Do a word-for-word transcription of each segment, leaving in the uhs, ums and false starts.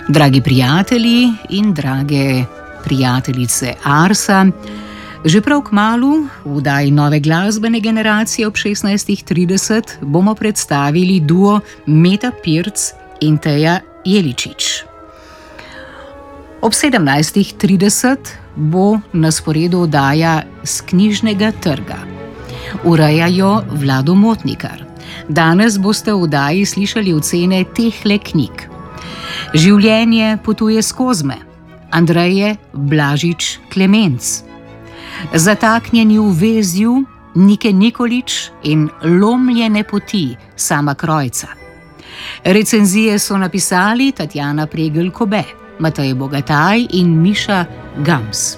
Dragi prijatelji in drage prijateljice Arsa, že prav kmalu, v oddaji nove glasbene generacije ob šestnajstih trideset, bomo predstavili duo Meta Pirc in Teja Jeličič. Ob sedemnajstih trideset bo na sporedu oddaja S knjižnega trga. Urejajo Vlado Motnikar. Danes boste v oddaji slišali ocene tehle knjig. Življenje potuje skozi me, Andreje Blažič Klemenc. Zataknjeni v vezju Nike Nikolič in Lomljene poti Sama Krojca. Recenzije so napisali Tatjana Pregl-Kobe, Matej Bogataj in Miša Gams.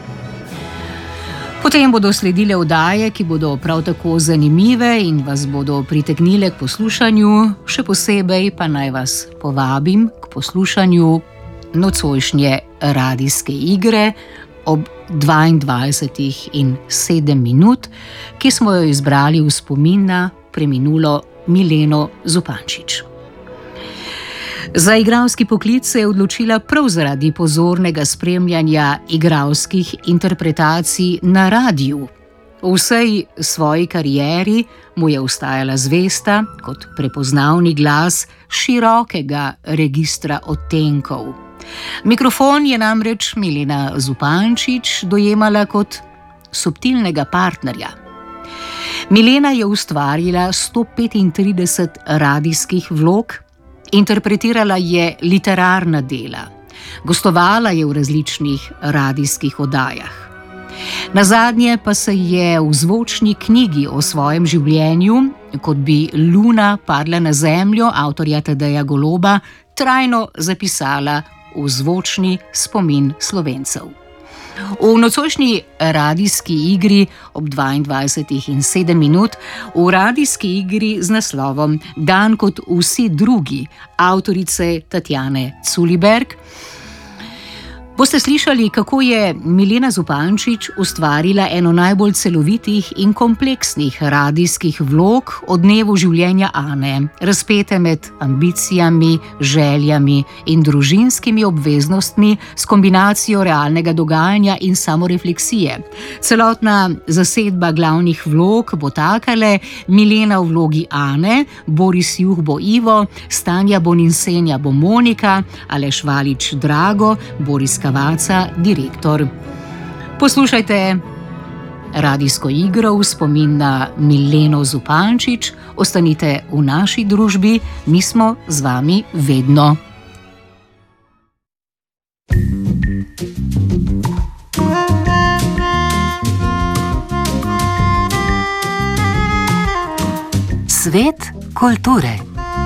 Potem bodo sledile oddaje, ki bodo prav tako zanimive in vas bodo pritegnile k poslušanju, še posebej pa naj vas povabim k poslušanju nocojšnje radijske igre ob dvaindvajsetih in sedem minut, ki smo jo izbrali v spomin na preminulo Mileno Zupančič. Za igralski poklic se je odločila prav zaradi pozornega spremljanja igralskih interpretacij na radiju. V vsej svoji karieri mu je ostajala zvesta kot prepoznavni glas širokega registra odtenkov. Mikrofon je namreč Milena Zupančič dojemala kot subtilnega partnerja. Milena je ustvarila sto petintrideset radijskih vlog, interpretirala je literarna dela, gostovala je v različnih radijskih oddajah. Nazadnje pa se je v zvočni knjigi o svojem življenju, Kot bi luna padla na zemljo, avtorja Tadeja Goloba, trajno zapisala v zvočni spomin Slovencev. V nocojšnji radijski igri ob dvaindvajsetih in sedem minut, v radijski igri z naslovom Dan kot vsi drugi, avtorice Tatjane Culiberg, boste slišali, kako je Milena Zupančič ustvarila eno najbolj celovitih in kompleksnih radijskih vlog o dnevu življenja Ane, razpete med ambicijami, željami in družinskimi obveznostmi s kombinacijo realnega dogajanja in samorefleksije. Celotna zasedba glavnih vlog bo takale: Milena v vlogi Ane, Boris Juh bo Ivo, Stanja Boninsenja bo Monika, Aleš Valič Drago, Boris Kavaca, direktor. Poslušajte radijsko igro v spomin na Mileno Zupančič, ostanite v naši družbi, mi smo z vami vedno. Svet kulture.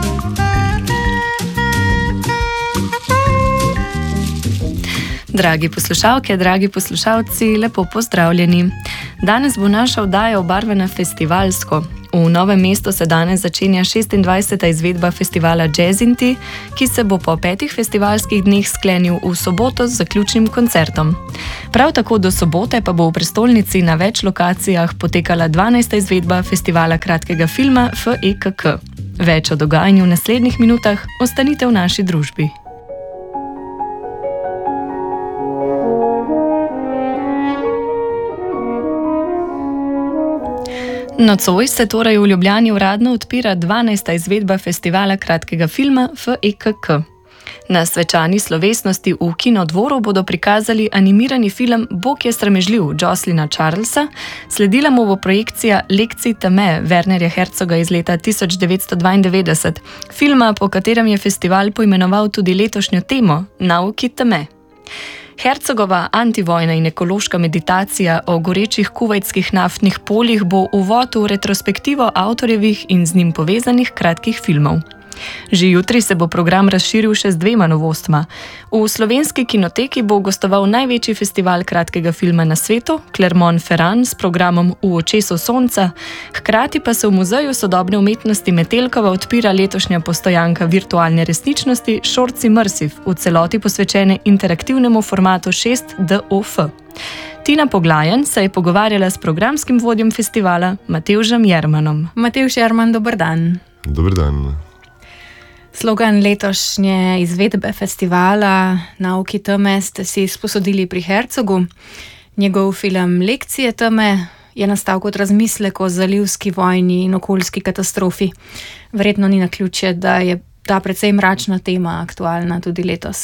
Dragi poslušalke, dragi poslušalci, lepo pozdravljeni. Danes bo naša oddaja obarvana festivalsko. V Novem mestu se danes začenja šestindvajseta izvedba festivala Jazzinti, ki se bo po petih festivalskih dneh sklenil v soboto z zaključnim koncertom. Prav tako do sobote pa bo v prestolnici na več lokacijah potekala dvanajsta izvedba festivala kratkega filma F E K K. Več o dogajanju v naslednjih minutah, ostanite v naši družbi. Nocoj se torej v Ljubljani uradno odpira dvanajsta izvedba festivala kratkega filma F E K K. Na svečani slovesnosti v Kinodvoru bodo prikazali animirani film Bog je sramežljiv Jocelina Charlesa, sledila mu bo projekcija Lekcij teme Wernerja Herzoga iz leta tisoč devetsto dvaindevetdeset, filma, po katerem je festival poimenoval tudi letošnjo temo Nauki teme. Herzogova antivojna in ekološka meditacija o gorečih kuvajtskih naftnih poljih bo uvod v retrospektivo avtorjevih in z njim povezanih kratkih filmov. Že jutri se bo program razširil še z dvema novostma. V Slovenski kinoteki bo gostoval največji festival kratkega filma na svetu, Clermont-Ferrand, s programom V očesu sonca, hkrati pa se v Muzeju sodobne umetnosti Metelkova odpira letošnja postojanka virtualne resničnosti Shorts Immersive, v celoti posvečene interaktivnemu formatu šest D O F. Tina Poglajen se je pogovarjala s programskim vodjem festivala Matevžem Jermanom. Matevž Jerman, dober dan. Dober dan. Slogan letošnje izvedbe festivala Nauki teme ste si sposodili pri Herzogu. Njegov film Lekcije teme je nastal kot razmislek o zalivski vojni in okoljski katastrofi. Verjetno ni naključje, da je ta precej mračna tema aktualna tudi letos.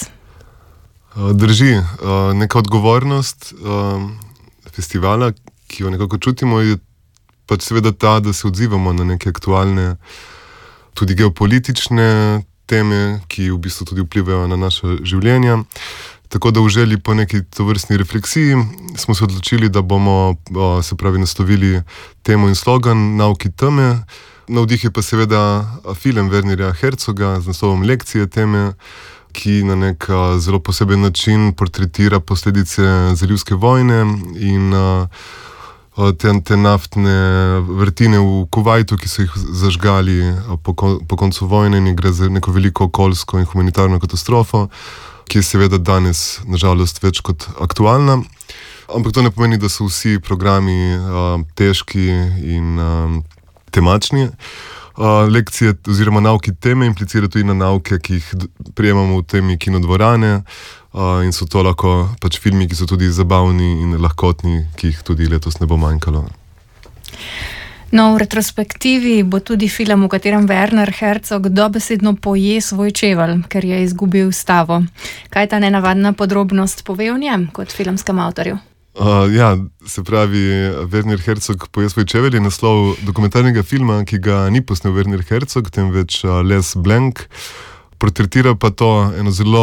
Drži. Neka odgovornost festivala, ki jo nekako čutimo, je pač seveda ta, da se odzivamo na neke aktualne, tudi geopolitične teme, ki v bistvu tudi vplivajo na naše življenja. Tako da v želji po neki tovrstni refleksiji smo se odločili, da bomo se pravi naslovili temo in slogan Nauki teme. Navdih je pa seveda film Wernerja Herzoga z naslovom Lekcije teme, ki na nek zelo poseben način portretira posledice zalivske vojne in te, te naftne vrtine v Kuvajtu, ki so jih zažgali po, po koncu vojne, in gre za neko veliko okoljsko in humanitarno katastrofo, ki je seveda danes nažalost več kot aktualna. Ampak to ne pomeni, da so vsi programi uh, težki in uh, temačni. Uh, lekcije oziroma nauki teme implicira tudi na nauke, ki jih prijemamo v temi kinodvorane, uh, in so to lahko pač filmi, ki so tudi zabavni in lahkotni, ki jih tudi letos ne bo manjkalo. No, v retrospektivi bo tudi film, v katerem Werner Herzog dobesedno poje svoj čevelj, ker je izgubil stavo. Kaj ta nenavadna podrobnost pove o njem kot filmskem avtorju? Uh, ja, se pravi, Werner Herzog poje svoj čevelj je naslov dokumentarnega filma, ki ga ni posnel Werner Herzog, temveč uh, Les Blanc. Portretira pa to eno zelo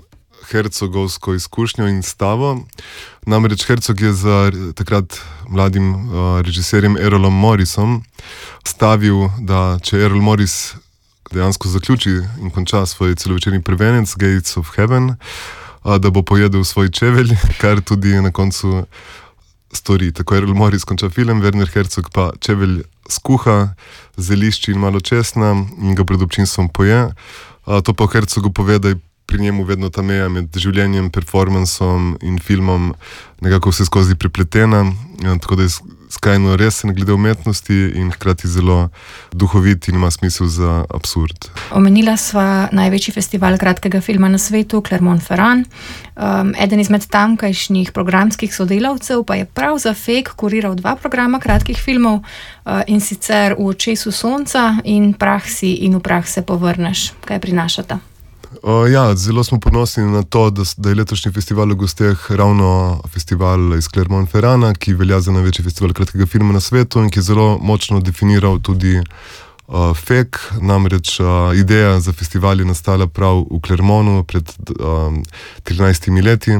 hercogovsko izkušnjo in stavo. Namreč Herzog je za takrat mladim uh, režiserjem Errolom Morrisom stavil, da če Errol Morris dejansko zaključi in konča svoj celovečerni prvenec Gates of Heaven, uh, da bo pojedel svoj čevelj, kar tudi na koncu stori. Tako Errol Morris konča film, Werner Herzog pa čevelj skuha, zelišči in malo česna in ga pred občinstvom poje. Uh, to pa Herzogu pove, da je pri njemu vedno ta meja med življenjem, performansom in filmom nekako vse skozi prepletena, tako da je skrajno resen glede umetnosti in hkrati zelo duhovit in ima smisel za absurd. Omenila sva največji festival kratkega filma na svetu, Clermont-Ferrand. Um, eden izmed tamkajšnjih programskih sodelavcev pa je prav za F E K kuriral dva programa kratkih filmov, uh, in sicer V očesu sonca in Prah si in v prah se povrneš. Kaj prinašata? Uh, ja, zelo smo ponosni na to, da, da je letošnji festival v gosteh ravno festival iz Clermont-Ferranda, ki velja za največji festival kratkega filma na svetu in ki je zelo močno definiral tudi uh, F E K. Namreč uh, ideja za festival je nastala prav v Clermontu pred uh, trinajstimi leti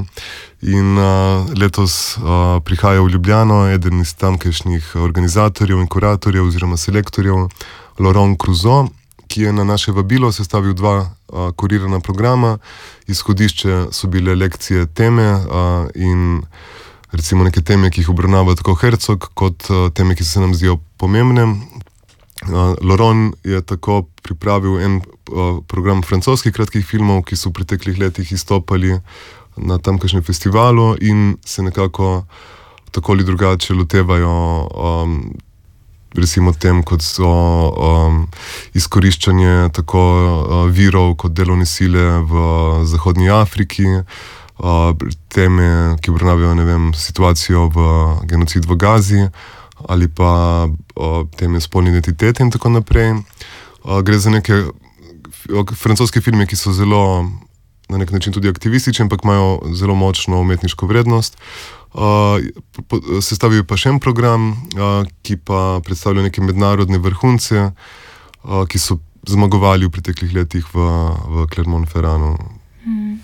in uh, letos uh, prihaja v Ljubljano eden iz tamkajšnjih organizatorjev in kuratorjev oziroma selektorjev, Laurent Cruzo, ki je na naše vabilo sestavil dva uh, kurirana programa. Izhodišče so bile lekcije teme uh, in recimo neke teme, ki jih obravnava tako Herzog, kot uh, teme, ki se nam zdijo pomembne. Uh, Laurent je tako pripravil en uh, program francoskih kratkih filmov, ki so v preteklih letih izstopali na tamkajšnjem festivalu in se nekako tako ali drugače lotevajo um, recimo tem, kot so um, izkoriščanje tako uh, virov kot delovne sile v Zahodnji Afriki, uh, teme, ki obravnavajo, ne vem, situacijo v genocid v Gazi ali pa uh, teme spolne identitete in tako naprej. Uh, gre za neke francoske filme, ki so zelo na nek način tudi aktivistični, ampak imajo zelo močno umetniško vrednost. Uh, sestavil pa še en program, uh, ki pa predstavlja neke mednarodne vrhunce, uh, ki so zmagovali v preteklih letih v, v Clermont-Ferrandu. Hmm.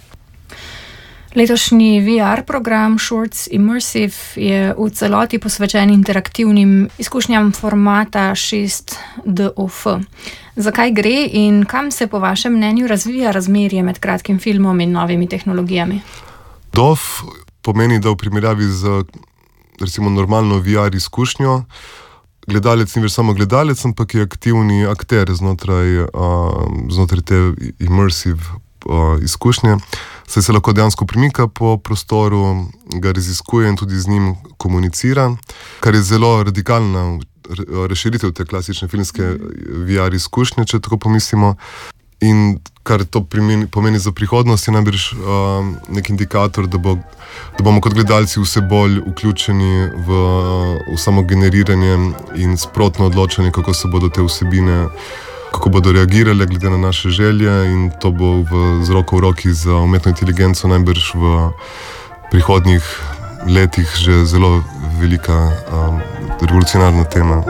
Letošnji V R program Shorts Immersive je v celoti posvečen interaktivnim izkušnjam formata šest D O F. Zakaj gre in kam se po vašem mnenju razvija razmerje med kratkim filmom in novimi tehnologijami? D O F pomeni, da v primerjavi z recimo normalno V R izkušnjo gledalec ni več samo gledalec, ampak je aktivni akter znotraj, uh, znotraj te immersive uh, izkušnje. Saj se lahko dejansko premika po prostoru, ga raziskuje in tudi z njim komunicira, kar je zelo radikalna razširitev te klasične filmske V R izkušnje, če tako pomislimo. in kar to primeni, pomeni za prihodnost, je najbrž uh, nek indikator, da, bo, da bomo kot gledalci vse bolj vključeni v, v samo generiranje in sprotno odločanje, kako se bodo te vsebine, kako bodo reagirale glede na naše želje, in to bo v, z roko v roki za umetno inteligenco najbrž v prihodnjih letih že zelo velika um, revolucionarna tema.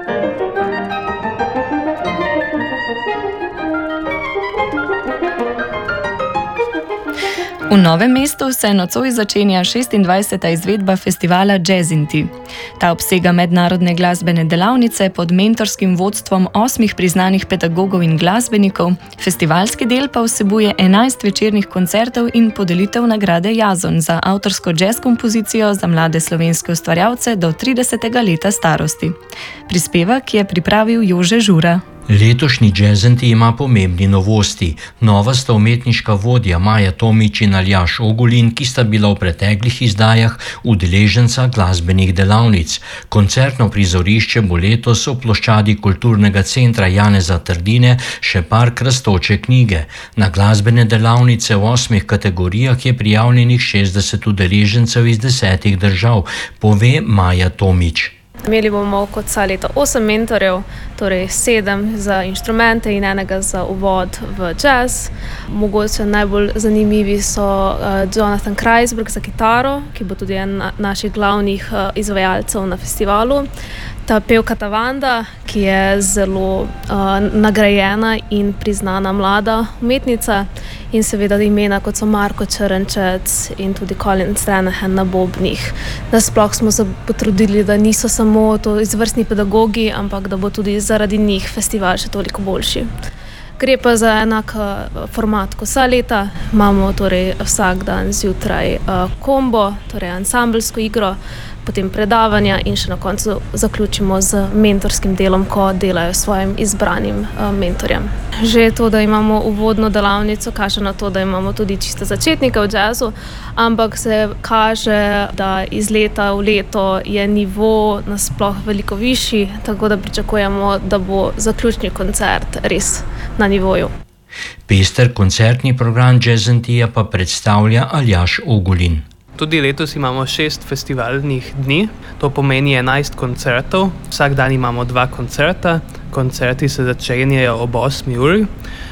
V Novem mestu se nocoj začenja šestindvajseta izvedba festivala Jazzinti. Ta obsega mednarodne glasbene delavnice pod mentorskim vodstvom osmih priznanih pedagogov in glasbenikov, festivalski del pa vsebuje enajst večernih koncertov in podelitev nagrade Jazon za avtorsko jazz kompozicijo za mlade slovenske ustvarjalce do tridesetega leta starosti. Prispevek je pripravil Jože Žura. Letošnji Jazzinti ima pomembni novosti. Nova sta umetniška vodja Maja Tomič in Aljaž Ogulin, ki sta bila v preteklih izdajah udeleženca glasbenih delavnic. Koncertno prizorišče bo letos v ploščadi Kulturnega centra Janeza Trdine še park rastoče knjige. Na glasbene delavnice v osmih kategorijah je prijavljenih šestdeset udeležencev iz desetih držav, pove Maja Tomič. Imeli bomo kot vsa leta osem mentorjev, torej sedem za inštrumente in enega za uvod v jazz. Mogoče najbolj zanimivi so uh, Jonathan Kreisberg za kitaro, ki bo tudi en naših glavnih uh, izvajalcev na festivalu. Ta pevka Tavanda, ki je zelo uh, nagrajena in priznana mlada umetnica, in seveda imena kot so Marko Črnčec in tudi Colin Stranahan na bobnih. Nasploh smo se potrudili, da niso samo to izvrstni pedagogi, ampak da bo tudi zaradi njih festival še toliko boljši. Gre pa za enak format kot vsa leta. Imamo torej vsak dan zjutraj uh, kombo, torej ansambelsko igro, potem predavanja in še na koncu zaključimo z mentorskim delom, ko delajo s svojim izbranim uh, mentorjem. Že to, da imamo uvodno delavnico, kaže na to, da imamo tudi čiste začetnike v jazzu, ampak se kaže, da iz leta v leto je nivo nasploh veliko višji, tako da pričakujemo, da bo zaključni koncert res na nivoju. Pester koncertni program Jazzintija pa predstavlja Aljaž Ogulin. Tudi letos imamo šest festivalnih dni, to pomeni enajst koncertov. Vsak dan imamo dva koncerta, koncerti se začenjajo ob osmi uri.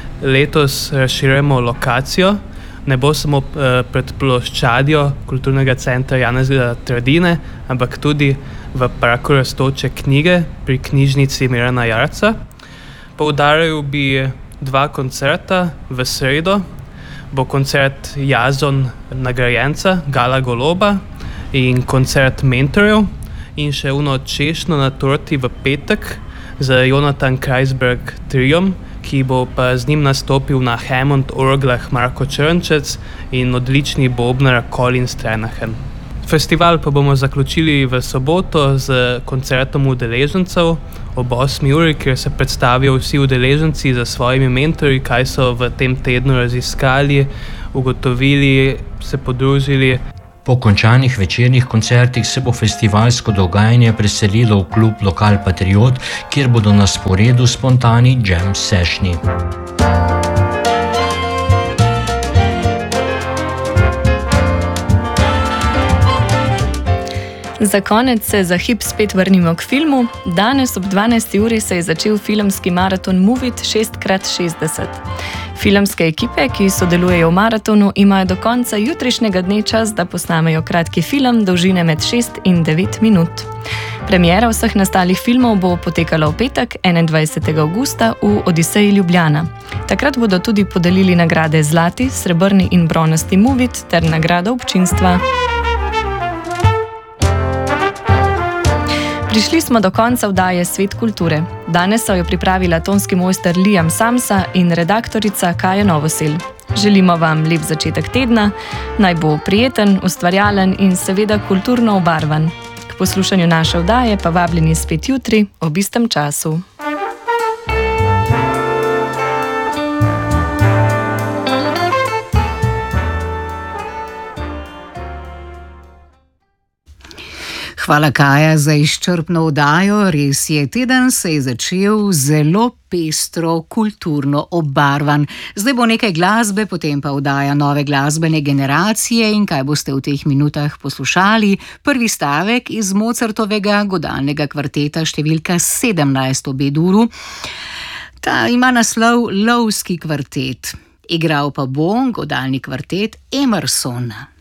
Letos razširjamo lokacijo, ne bo samo uh, pred ploščadjo Kulturnega centra Janeza Trdine, ampak tudi v parku rastoče knjige pri knjižnici Mirana Jarca. Poudaril bi dva koncerta v sredo. Bo koncert Jazon nagrajenca Gala Goloba in koncert mentorjev in še uno češnjo na torti v petek z Jonathan Kreisberg triom, ki bo pa z njim nastopil na Hammond orglah Marko Črnčec in odlični bobnar Colin Stranahan. Festival pa bomo zaključili v soboto z koncertom udeležencev ob osmi uri, kjer se predstavijo vsi udeleženci za svojimi mentorji, kaj so v tem tednu raziskali, ugotovili, se podružili. Po končanih večernih koncertih se bo festivalsko dogajanje preselilo v klub Lokal Patriot, kjer bodo na sporedu spontani jam sessioni. Za konec se za hip spet vrnimo k filmu. Danes ob dvanajsti uri se je začel filmski maraton Movit šest krat šestdeset. Filmske ekipe, ki sodelujejo v maratonu, imajo do konca jutrišnjega dne čas, da posnamejo kratki film dolžine med šest in devet minut. Premiera vseh nastalih filmov bo potekala v petek, enaindvajsetega avgusta, v Odiseji Ljubljana. Takrat bodo tudi podelili nagrade Zlati, Srebrni in Bronasti Movit ter nagrado občinstva. Prišli smo do konca vdaje Svet kulture. Danes so jo pripravila tonski mojster Liam Samsa in redaktorica Kaja Novosel. Želimo vam lep začetek tedna, naj bo prijeten, ustvarjalen in seveda kulturno obarvan. K poslušanju naše vdaje pa vabljeni spet jutri ob istem času. Hvala, Kaja, za izčrpno oddajo. Res je, teden se je začel zelo pestro, kulturno obarvan. Zdaj bo nekaj glasbe, potem pa oddaja nove glasbene generacije in kaj boste v teh minutah poslušali? Prvi stavek iz Mozartovega godalnega kvarteta številka sedemnajst v B-duru. Ta ima naslov Lovski kvartet. Igral pa bo godalni kvartet Emersona.